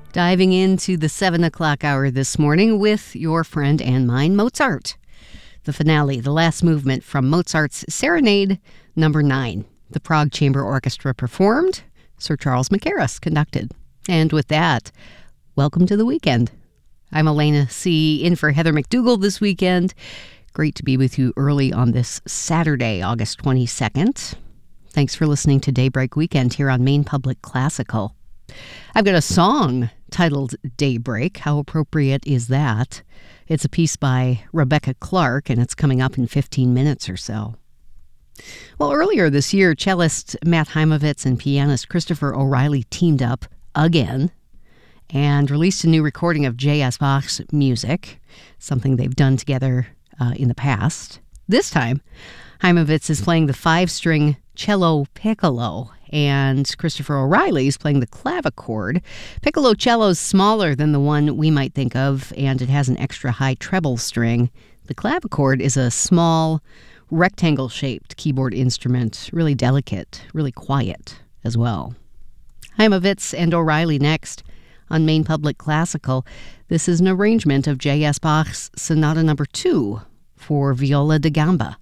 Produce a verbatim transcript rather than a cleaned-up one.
Diving into the seven o'clock hour this morning with your friend and mine, Mozart. The finale, the last movement from Mozart's Serenade number nine. The Prague Chamber Orchestra performed, Sir Charles Mackerras conducted. And with that, welcome to the weekend. I'm Elena C., in for Heather McDougall this weekend. Great to be with you early on this Saturday, August twenty-second. Thanks for listening to Daybreak Weekend here on Maine Public Classical. I've got a song titled Daybreak. How appropriate is that? It's a piece by Rebecca Clark, and it's coming up in fifteen minutes or so. Well, earlier this year, cellist Matt Heimovitz and pianist Christopher O'Reilly teamed up again and released a new recording of J S. Bach's music, something they've done together uh, in the past. This time, Heimovitz is playing the five-string cello piccolo, and Christopher O'Reilly is playing the clavichord. Piccolo cello's smaller than the one we might think of, and it has an extra high treble string. The clavichord is a small, rectangle-shaped keyboard instrument, really delicate, really quiet as well. Heimovitz and O'Reilly next on Maine Public Classical. This is an arrangement of J S. Bach's Sonata Number two for viola da gamba.